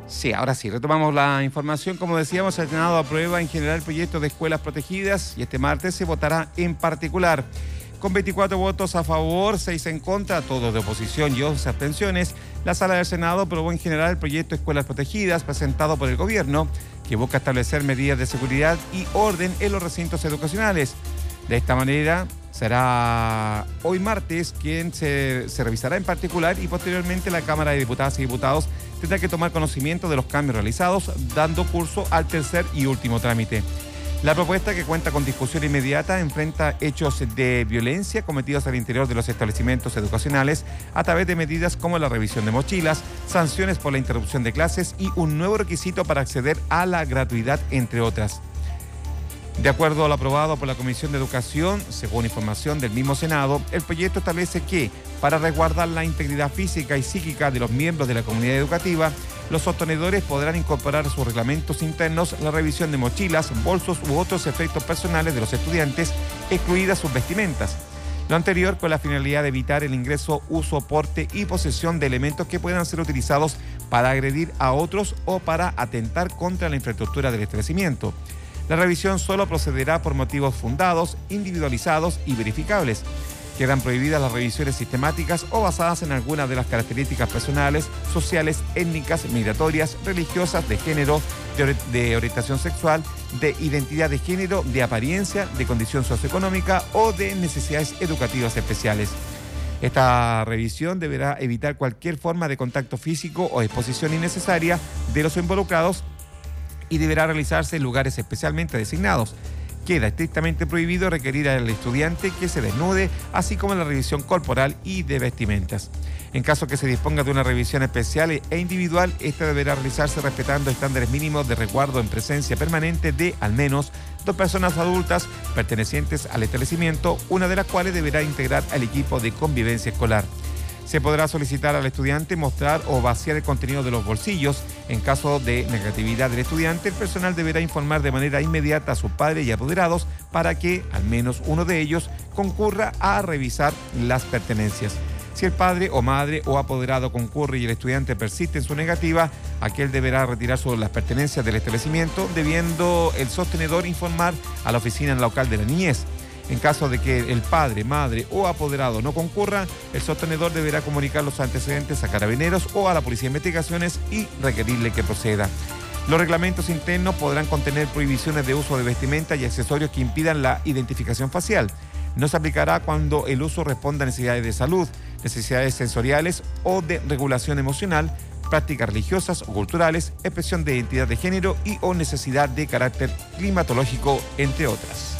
Sí, ahora sí, retomamos la información. Como decíamos, el Senado aprueba en general el proyecto de escuelas protegidas y este martes se votará en particular. Con 24 votos a favor, 6 en contra, todos de oposición y 11 abstenciones, la Sala del Senado aprobó en general el proyecto de escuelas protegidas presentado por el gobierno, que busca establecer medidas de seguridad y orden en los recintos educacionales. De esta manera, será hoy martes quien se revisará en particular y posteriormente la Cámara de Diputadas y Diputados tendrá que tomar conocimiento de los cambios realizados, dando curso al tercer y último trámite. La propuesta, que cuenta con discusión inmediata, enfrenta hechos de violencia cometidos al interior de los establecimientos educacionales a través de medidas como la revisión de mochilas, sanciones por la interrupción de clases y un nuevo requisito para acceder a la gratuidad, entre otras. De acuerdo a lo aprobado por la Comisión de Educación, según información del mismo Senado, el proyecto establece que, para resguardar la integridad física y psíquica de los miembros de la comunidad educativa, los sostenedores podrán incorporar a sus reglamentos internos la revisión de mochilas, bolsos u otros efectos personales de los estudiantes, excluidas sus vestimentas. Lo anterior con la finalidad de evitar el ingreso, uso, porte y posesión de elementos que puedan ser utilizados para agredir a otros o para atentar contra la infraestructura del establecimiento. La revisión solo procederá por motivos fundados, individualizados y verificables. Quedan prohibidas las revisiones sistemáticas o basadas en alguna de las características personales, sociales, étnicas, migratorias, religiosas, de género, de orientación sexual, de identidad de género, de apariencia, de condición socioeconómica o de necesidades educativas especiales. Esta revisión deberá evitar cualquier forma de contacto físico o exposición innecesaria de los involucrados y deberá realizarse en lugares especialmente designados. Queda estrictamente prohibido requerir al estudiante que se desnude, así como la revisión corporal y de vestimentas. En caso que se disponga de una revisión especial e individual, esta deberá realizarse respetando estándares mínimos de resguardo en presencia permanente de al menos 2 personas adultas pertenecientes al establecimiento, una de las cuales deberá integrar al equipo de convivencia escolar. Se podrá solicitar al estudiante mostrar o vaciar el contenido de los bolsillos. En caso de negatividad del estudiante, el personal deberá informar de manera inmediata a sus padres y apoderados para que al menos uno de ellos concurra a revisar las pertenencias. Si el padre o madre o apoderado concurre y el estudiante persiste en su negativa, aquel deberá retirar las pertenencias del establecimiento, debiendo el sostenedor informar a la oficina local de la niñez. En caso de que el padre, madre o apoderado no concurra, el sostenedor deberá comunicar los antecedentes a Carabineros o a la Policía de Investigaciones y requerirle que proceda. Los reglamentos internos podrán contener prohibiciones de uso de vestimenta y accesorios que impidan la identificación facial. No se aplicará cuando el uso responda a necesidades de salud, necesidades sensoriales o de regulación emocional, prácticas religiosas o culturales, expresión de identidad de género y o necesidad de carácter climatológico, entre otras.